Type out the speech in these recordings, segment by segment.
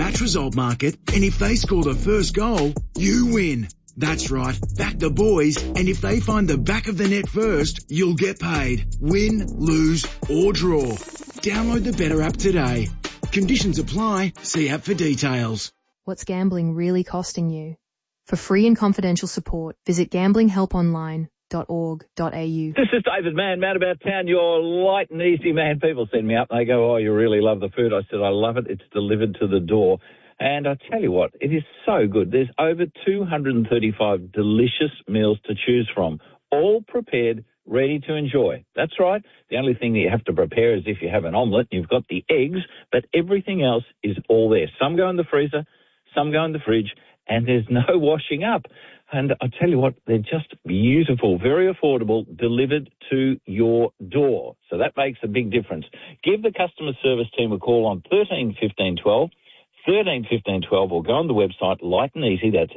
match result market, and if they score the first goal, you win. That's right, back the boys, and if they find the back of the net first, you'll get paid. Win, lose, or draw. Download the Betr app today. Conditions apply. See app for details. What's gambling really costing you? For free and confidential support, visit gamblinghelponline.org.au. This is David Mann, Mad About Town, your light and easy man. People send me up and they go, oh, you really love the food. I said, I love it. It's delivered to the door. And I tell you what, it is so good. There's over 235 delicious meals to choose from, all prepared, ready to enjoy. That's right. The only thing that you have to prepare is if you have an omelette, you've got the eggs, but everything else is all there. Some go in the freezer, some go in the fridge, and there's no washing up. And I tell you what, they're just beautiful, very affordable, delivered to your door. So that makes a big difference. Give the customer service team a call on 13 15 12, 13 15 12, or go on the website Light and Easy, that's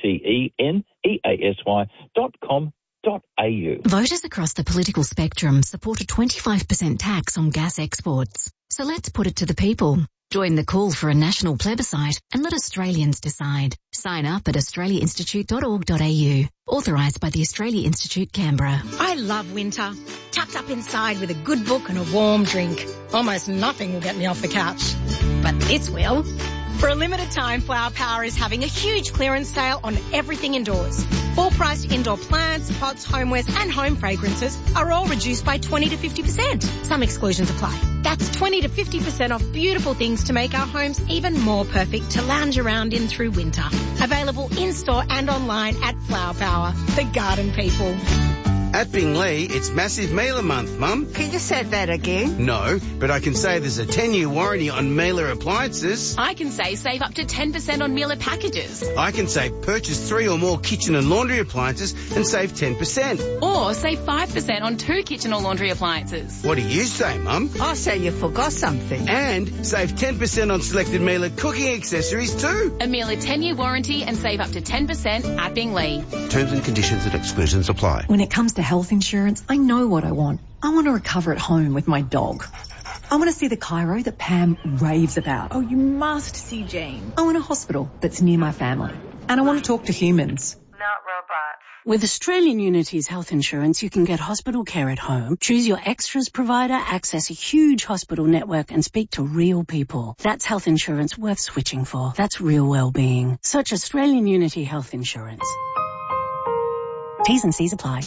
LITENEASY.com.au. Voters across the political spectrum support a 25% tax on gas exports. So let's put it to the people. Join the call for a national plebiscite and let Australians decide. Sign up at australiainstitute.org.au. Authorised by the Australia Institute, Canberra. I love winter. Tucked up inside with a good book and a warm drink. Almost nothing will get me off the couch. But this will. For a limited time, Flower Power is having a huge clearance sale on everything indoors. Full-priced indoor plants, pots, homewares and home fragrances are all reduced by 20 to 50%. Some exclusions apply. That's 20 to 50% off beautiful things to make our homes even more perfect to lounge around in through winter. Available in-store and online at Flower Power, the garden people. At Binglee, it's Massive Mailer Month, Mum. Can you say that again? No, but I can say there's a 10-year warranty on Mailer appliances. I can say save up to 10% on Mailer packages. I can say purchase 3 or more kitchen and laundry appliances and save 10%. Or save 5% on 2 kitchen or laundry appliances. What do you say, Mum? I say you forgot something. And save 10% on selected Mailer cooking accessories too. A Mailer 10-year warranty and save up to 10% at Binglee. Terms and conditions and exclusions apply. When it comes to health insurance, I know what I want. I want to recover at home with my dog. I want to see the chiro that Pam raves about. Oh, you must see Jane. I want a hospital that's near my family. And I want to talk to humans. Not robots. With Australian Unity's health insurance, you can get hospital care at home, choose your extras provider, access a huge hospital network and speak to real people. That's health insurance worth switching for. That's real well-being. Search Australian Unity Health Insurance. T's and C's apply.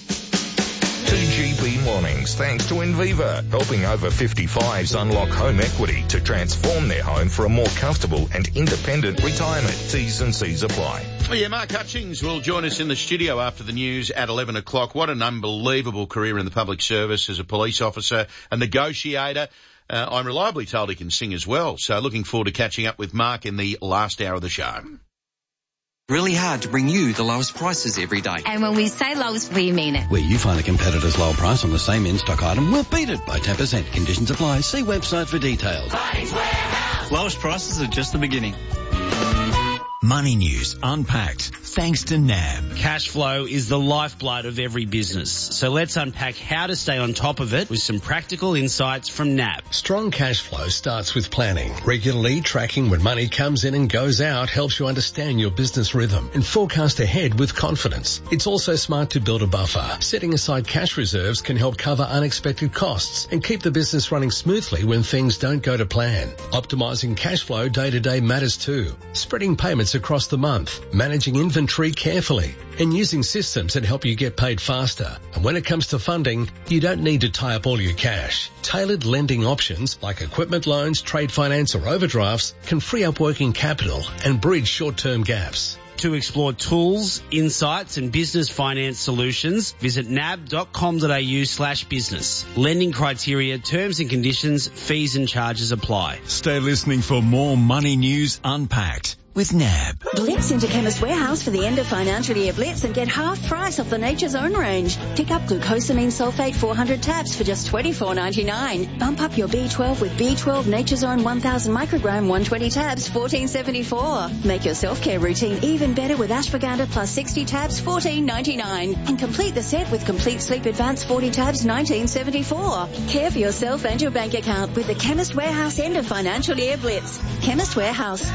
TGB Mornings, thanks to Inviva, helping over 55s unlock home equity to transform their home for a more comfortable and independent retirement. T's and C's apply. Oh yeah, Mark Hutchings will join us in the studio after the news at 11 o'clock. What an unbelievable career in the public service as a police officer, a negotiator. I'm reliably told he can sing as well. So looking forward to catching up with Mark in the last hour of the show. Really hard to bring you the lowest prices every day. And when we say lowest, we mean it. Where you find a competitor's low price on the same in-stock item, we'll beat it by 10%. Conditions apply. See website for details. Bunnings Warehouse. Lowest prices are just the beginning. Money News Unpacked, thanks to NAB. Cash flow is the lifeblood of every business. So let's unpack how to stay on top of it with some practical insights from NAB. Strong cash flow starts with planning. Regularly tracking when money comes in and goes out helps you understand your business rhythm and forecast ahead with confidence. It's also smart to build a buffer. Setting aside cash reserves can help cover unexpected costs and keep the business running smoothly when things don't go to plan. Optimizing cash flow day to day matters too. Spreading payments across the month, managing inventory carefully, and using systems that help you get paid faster. And when it comes to funding, you don't need to tie up all your cash. Tailored lending options like equipment loans, trade finance or overdrafts can free up working capital and bridge short-term gaps. To explore tools, insights and business finance solutions, visit nab.com.au/business. Lending criteria, terms and conditions, fees and charges apply. Stay listening for more Money News Unpacked with NAB. Blitz into Chemist Warehouse for the end of financial year blitz and get half price off the Nature's Own range. Pick up glucosamine sulfate 400 tabs for just $24.99. Bump up your B12 with B12 Nature's Own 1000 microgram 120 tabs, $14.74. Make your self-care routine even better with ashwagandha plus 60 tabs, $14.99. And complete the set with Complete Sleep Advance 40 tabs, $19.74. Care for yourself and your bank account with the Chemist Warehouse end of financial year blitz. Chemist Warehouse.